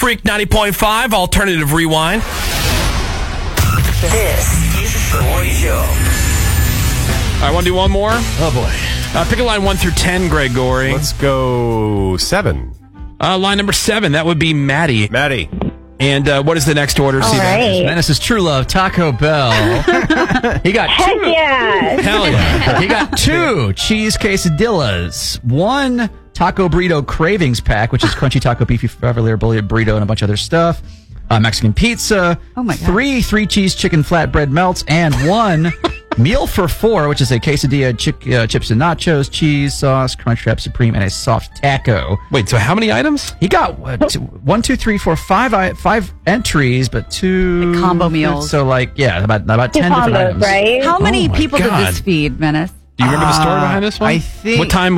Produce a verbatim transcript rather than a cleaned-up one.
Freak ninety point five, Alternative Rewind. This is the Gory Show. I want to do one more. Oh, boy. Uh, pick a line one through ten, Greg Gorey. Let's go seven. Uh, line number seven, that would be Maddie. Maddie. And uh, what is the next order, All Steven? right. Menace is True Love, Taco Bell. He got Heck two. yeah. Hell yeah. He got two cheese quesadillas, one taco burrito cravings pack, which is crunchy taco, beefy Beverly or bully burrito, and a bunch of other stuff. Uh, Mexican pizza. Oh my God. Three three cheese chicken flatbread melts, and one meal for four, which is a quesadilla, chick, uh, chips and nachos, cheese sauce, Crunchwrap Supreme, and a soft taco. Wait, so how many items? He got what, two, one, two, three, four, five, i- five entries, but two Like combo meals. So, like, yeah, about about Two ten different combos, items. right? How many Oh my people God. did this feed, Menace? Do you remember the story behind this one? I think- What time